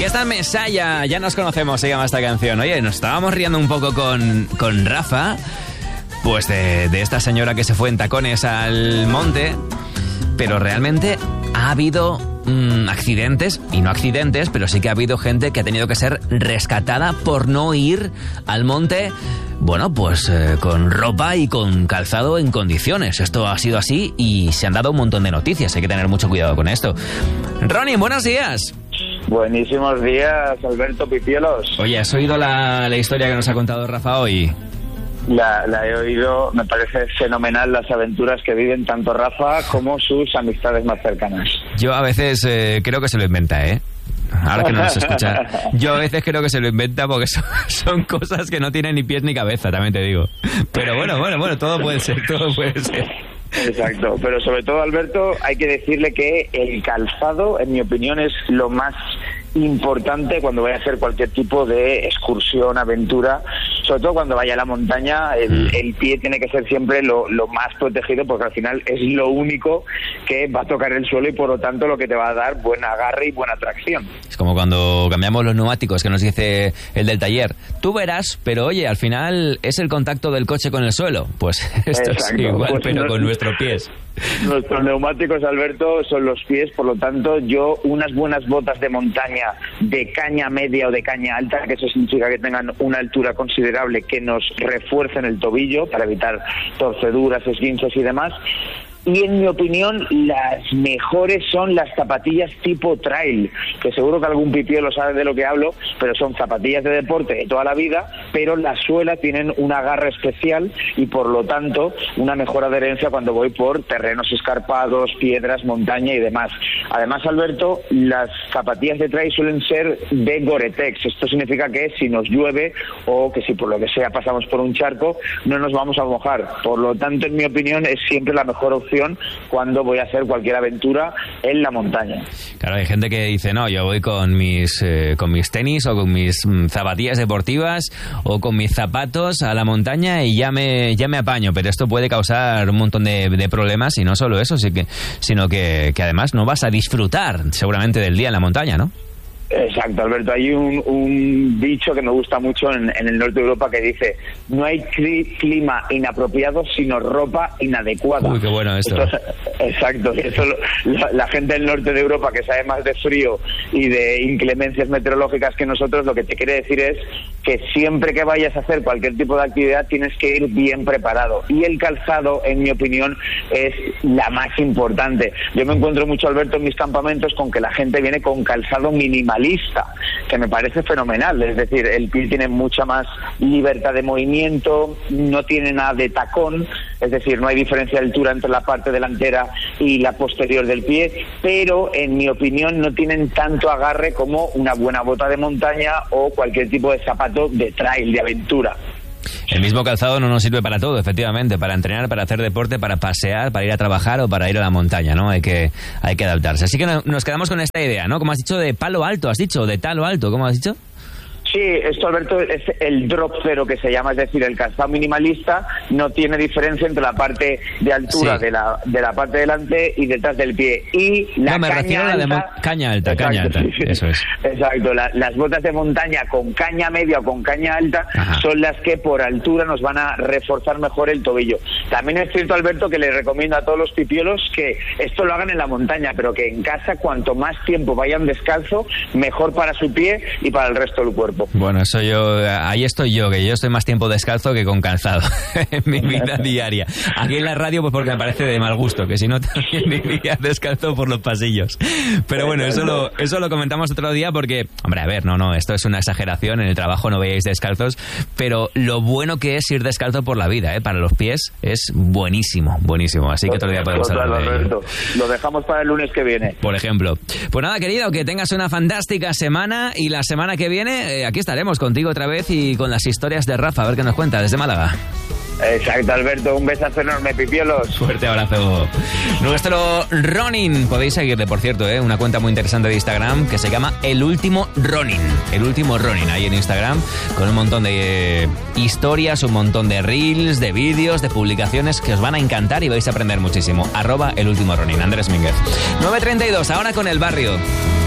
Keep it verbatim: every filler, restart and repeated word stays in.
está Mesaya, ya nos conocemos, se llama esta canción. Oye, nos estábamos riendo un poco con, con Rafa, pues de, de esta señora que se fue en tacones al monte, pero realmente ha habido mmm, accidentes, y no accidentes, pero sí que ha habido gente que ha tenido que ser rescatada por no ir al monte, bueno, pues eh, con ropa y con calzado en condiciones. Esto ha sido así y se han dado un montón de noticias, hay que tener mucho cuidado con esto. Ronin, buenos días. Buenísimos días, Alberto Pipielos. Oye, ¿has oído la, la historia que nos ha contado Rafa hoy? La, la he oído, me parece fenomenal las aventuras que viven tanto Rafa como sus amistades más cercanas. Yo a veces eh, creo que se lo inventa, ¿eh? Ahora que no nos escucha, yo a veces creo que se lo inventa porque son, son cosas que no tienen ni pies ni cabeza, también te digo. Pero bueno, bueno, bueno, todo puede ser, todo puede ser. Exacto, pero sobre todo, Alberto, hay que decirle que el calzado, en mi opinión, es lo más importante cuando vaya a hacer cualquier tipo de excursión, aventura, sobre todo cuando vaya a la montaña. El, el pie tiene que ser siempre lo, lo más protegido, porque al final es lo único que va a tocar el suelo y por lo tanto lo que te va a dar buen agarre y buena tracción. Es como cuando cambiamos los neumáticos, que nos dice el del taller, tú verás, pero oye, al final es el contacto del coche con el suelo. Pues esto Exacto. es igual, pues pero no, con nuestros pies. Nuestros neumáticos, Alberto, son los pies, por lo tanto yo unas buenas botas de montaña de caña media o de caña alta, que eso significa que tengan una altura considerable, que nos refuercen el tobillo para evitar torceduras, esguinces y demás. Y en mi opinión, las mejores son las zapatillas tipo trail, que seguro que algún pipiolo sabe de lo que hablo, pero son zapatillas de deporte de toda la vida, pero las suelas tienen un agarre especial y por lo tanto una mejor adherencia cuando voy por terrenos escarpados, piedras, montaña y demás. Además, Alberto, las zapatillas de trail suelen ser de Gore-Tex. Esto significa que si nos llueve o que si por lo que sea pasamos por un charco, no nos vamos a mojar. Por lo tanto, en mi opinión, es siempre la mejor opción cuando voy a hacer cualquier aventura en la montaña. Claro, hay gente que dice, no, yo voy con mis eh, con mis tenis o con mis mm, zapatillas deportivas o con mis zapatos a la montaña y ya me ya me apaño, pero esto puede causar un montón de, de problemas y no solo eso, sí que, sino que, que además no vas a disfrutar seguramente del día en la montaña, ¿no? Exacto, Alberto. Hay un, un dicho que me gusta mucho en, en el norte de Europa que dice: no hay cli- clima inapropiado, sino ropa inadecuada. Uy, qué bueno esto. esto es, exacto. Eso, la, la gente del norte de Europa, que sabe más de frío y de inclemencias meteorológicas que nosotros, lo que te quiere decir es que siempre que vayas a hacer cualquier tipo de actividad tienes que ir bien preparado. Y el calzado, en mi opinión, es la más importante. Yo me encuentro mucho, Alberto, en mis campamentos con que la gente viene con calzado minimal, que me parece fenomenal. Es decir, el pie tiene mucha más libertad de movimiento, no tiene nada de tacón, es decir, no hay diferencia de altura entre la parte delantera y la posterior del pie, pero en mi opinión no tienen tanto agarre como una buena bota de montaña o cualquier tipo de zapato de trail, de aventura. El mismo calzado no nos sirve para todo, efectivamente, para entrenar, para hacer deporte, para pasear, para ir a trabajar o para ir a la montaña, ¿no? Hay que, hay que adaptarse. Así que nos quedamos con esta idea, ¿no? Como has dicho, de palo alto, has dicho, de talo alto, ¿cómo has dicho? Sí, esto, Alberto, es el drop cero que se llama, es decir, el calzado minimalista no tiene diferencia entre la parte de altura sí. de la de la parte delante y detrás del pie. Y la no, me caña refiero alta, a la de mo- caña alta, exacto, caña alta, sí, eso es. Exacto, la, las botas de montaña con caña media o con caña alta Ajá. son las que por altura nos van a reforzar mejor el tobillo. También es cierto, Alberto, que le recomiendo a todos los pipiolos que esto lo hagan en la montaña, pero que en casa cuanto más tiempo vayan descalzo, mejor para su pie y para el resto del cuerpo. Bueno, eso yo, ahí estoy yo, que yo estoy más tiempo descalzo que con calzado en mi vida diaria. Aquí en la radio, pues porque me parece de mal gusto, que si no también iría descalzo por los pasillos. Pero bueno, eso lo, eso lo comentamos otro día porque, hombre, a ver, no, no, esto es una exageración, en el trabajo no veáis descalzos, pero lo bueno que es ir descalzo por la vida, ¿eh? Para los pies es buenísimo, buenísimo. Así que otro día podemos Total, hablar de Alberto. ello. Lo dejamos para el lunes que viene. Por ejemplo. Pues nada, querido, que tengas una fantástica semana y la semana que viene eh, aquí estaremos contigo otra vez y con las historias de Rafa, a ver qué nos cuenta desde Málaga. Exacto, Alberto, un besazo enorme, pipiolos. Fuerte abrazo. Nuestro Ronin, podéis seguirle, por cierto, ¿eh? Una cuenta muy interesante de Instagram que se llama El Último Ronin. El Último Ronin, ahí en Instagram, con un montón de eh, historias, un montón de reels, de vídeos, de publicaciones que os van a encantar y vais a aprender muchísimo. Arroba El Último Ronin. Andrés Mínguez. nueve treinta y dos, ahora con El Barrio.